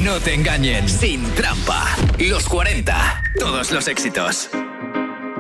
No te engañen, sin trampa. Los 40, todos los éxitos.